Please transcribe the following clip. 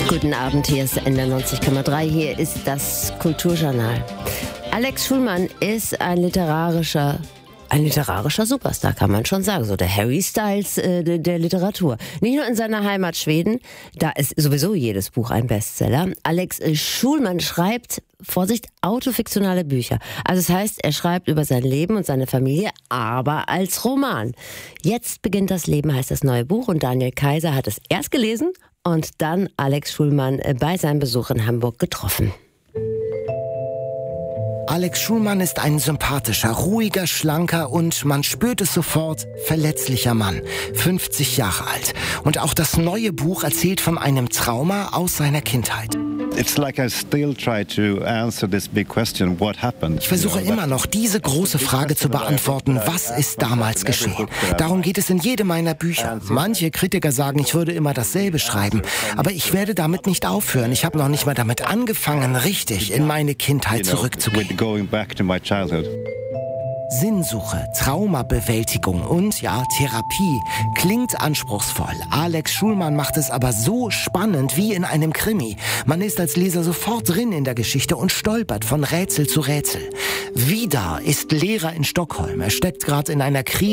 Guten Abend, hier ist NDR 90,3, hier ist das Kulturjournal. Alex Schulman ist ein literarischer Superstar, kann man schon sagen. So der Harry Styles der Literatur. Nicht nur in seiner Heimat Schweden, da ist sowieso jedes Buch ein Bestseller. Alex Schulman schreibt, Vorsicht, autofiktionale Bücher. Also das heißt, er schreibt über sein Leben und seine Familie, aber als Roman. Jetzt beginnt das Leben, heißt das neue Buch, und Daniel Kaiser hat es erst gelesen und dann Alex Schulman bei seinem Besuch in Hamburg getroffen. Alex Schulman ist ein sympathischer, ruhiger, schlanker und, man spürt es sofort, verletzlicher Mann. 50 Jahre alt. Und auch das neue Buch erzählt von einem Trauma aus seiner Kindheit. Ich versuche immer noch, diese große Frage zu beantworten, was ist damals geschehen? Darum geht es in jedem meiner Bücher. Manche Kritiker sagen, ich würde immer dasselbe schreiben. Aber ich werde damit nicht aufhören. Ich habe noch nicht mal damit angefangen, richtig in meine Kindheit zurückzugehen. Sinnsuche, Traumabewältigung und, Therapie klingt anspruchsvoll. Alex Schulman macht es aber so spannend wie in einem Krimi. Man ist als Leser sofort drin in der Geschichte und stolpert von Rätsel zu Rätsel. Vidar ist Lehrer in Stockholm. Er steckt gerade in einer Krise.